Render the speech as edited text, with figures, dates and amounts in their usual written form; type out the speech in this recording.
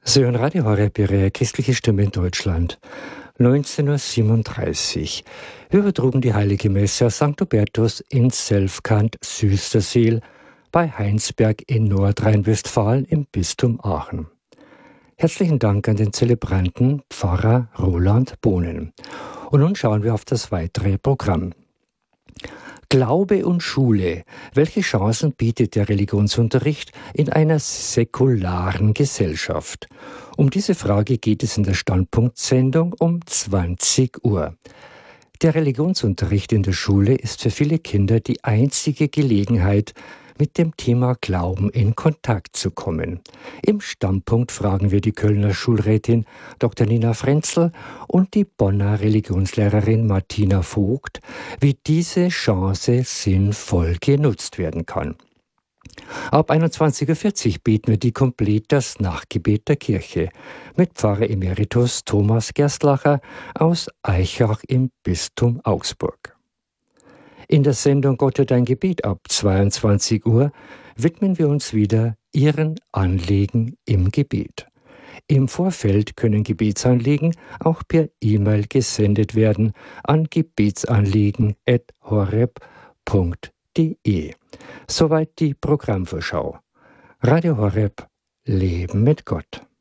Sie hören Radio Horeb, Ihre christliche Stimme in Deutschland. 19:37 Uhr übertrugen die Heilige Messe aus St. Hubertus in Selfkant, Süsterseel bei Heinsberg in Nordrhein-Westfalen im Bistum Aachen. Herzlichen Dank an den Zelebranten Pfarrer Roland Bohnen. Und nun schauen wir auf das weitere Programm. Glaube und Schule. Welche Chancen bietet der Religionsunterricht in einer säkularen Gesellschaft? Um diese Frage geht es in der Standpunktsendung um 20 Uhr. Der Religionsunterricht in der Schule ist für viele Kinder die einzige Gelegenheit, mit dem Thema Glauben in Kontakt zu kommen. Im Standpunkt fragen wir die Kölner Schulrätin Dr. Nina Frenzel und die Bonner Religionslehrerin Martina Vogt, wie diese Chance sinnvoll genutzt werden kann. Ab 21:40 Uhr beten wir die Komplett das Nachtgebet der Kirche mit Pfarrer Emeritus Thomas Gerstlacher aus Aichach im Bistum Augsburg. In der Sendung Gott hört dein Gebet ab 22 Uhr widmen wir uns wieder Ihren Anliegen im Gebet. Im Vorfeld können Gebetsanliegen auch per E-Mail gesendet werden an gebetsanliegen@horeb.de. Soweit die Programmvorschau. Radio Horeb, Leben mit Gott.